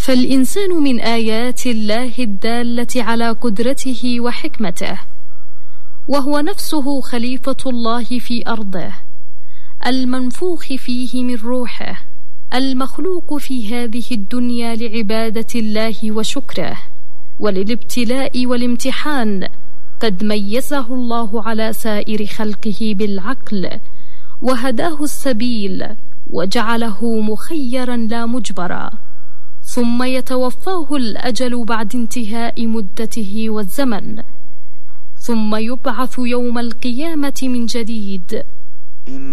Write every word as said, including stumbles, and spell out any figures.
فالإنسان من آيات الله الدالة على قدرته وحكمته، وهو نفسه خليفة الله في أرضه، المنفوخ فيه من روحه، المخلوق في هذه الدنيا لعبادة الله وشكره وللابتلاء والامتحان. قد ميزه الله على سائر خلقه بالعقل، وهداه السبيل، وجعله مخيرا لا مجبرا، ثم يتوفاه الأجل بعد انتهاء مدته والزمن، ثم يبعث يوم القيامة من جديد.